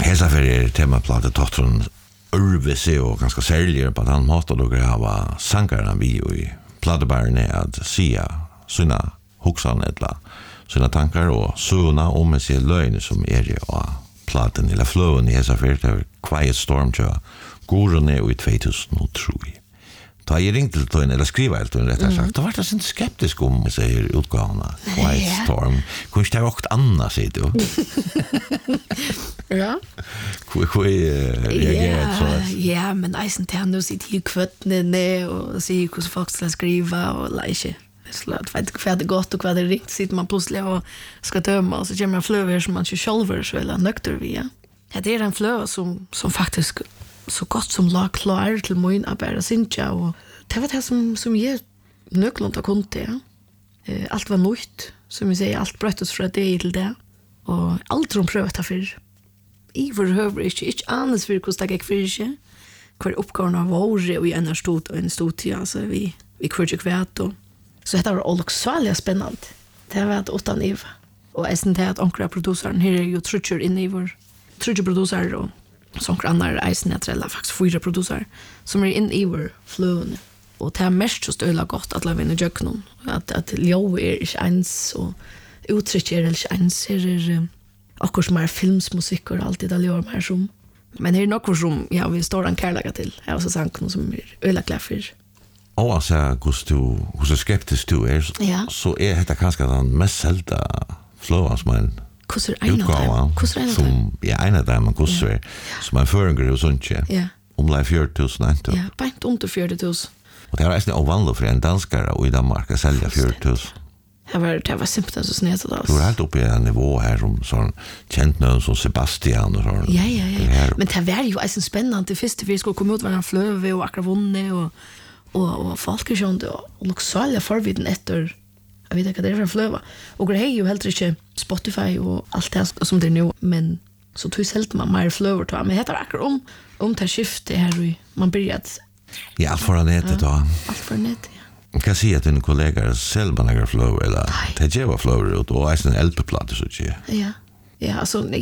Hesa för temaplatta tottron urvise och ganska säljer på den måten då grava sankarna vi i plattbaren att sia sina huxan eller sina tankar och suna om sig lögn som det och platten eller flowen i hesa för Quiet Storm tror Goron i 2003. Da jeg ringte til henne, eller skriva til henne rett sagt, da var det sånn skeptisk om sier utgavene, Quiet Storm. Kunne ikke det vært annet, sier du? Ja. Hvor reagerer så? Ja, men eisen til han sitter i kvøttene og sier hvordan folk skal skriva og ikke. Jag vet inte vad det gott och vad det ringt sitter man plötsligt och ska döma och så kommer en flöver som man inte själv så eller nökter via. Det är en flöver som faktiskt så gott som lag klar till min att bära sinja och det var det som ger nyckeln till kontot. Allt var nytt som vi säger allt bröttes från det till det och allt de prövat för i behöver inte annars för hur det gick för sig. Kvar uppgåvorna var och i en stod alltså vi kunde kvärt och så det var också spännande. Det var att utan Eva och är sen det att onkra producenten här är ju trutcher in i vår trutcher producer och som grannar eisen att rella faktiskt 4 producer som är in i vår flowen och det är mest så stöla gott att lägga in i jöknon att Leo är inte ens och uttrycker är inte ens är akkurat som är filmsmusik och allt det där gör man som men det är något som ja vi står en kärleka till jag så sank som är öla kläffir. Och alltså hur så skeptisk du är så är det kanske den mest sällda flowen som man kusser en som en av dem kusser som en föregår och sånt live 4000 ja bänt under 4000 och det är nästan ovanligt för en danskare och i Danmark att sälja 4000. Det var simpelt så snett då. Du har helt uppe i en nivå här som sån känt någon som Sebastian och sån. Ja. Men det var ju alltså spännande det första vi skulle komma ut var en flöve och akravonne och folk är sånt och också alla förviden efter jag vet inte vad det är för flöva. Och det är ju helt inte Spotify och allt det som det är nu men så tog helt man mer flöver till men heter akkurat om det skifte här man börjar ja allt för nätet då. Allt för nätet. Jag kan se att en kollega själv några flow eller det ger var flow ut och är en LP-platta så tjej. Ja,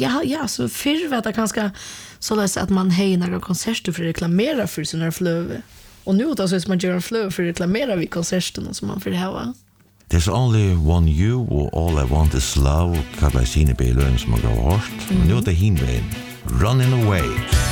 så för vet jag kanske så läs att man har några konserter för att reklamera för sina flow. Och nu då så är man gör en flow för att reklamera vid konserterna som man får ha. There's only one you or all I want is love kallar sina bilder som har gått. Nu det hinner running away.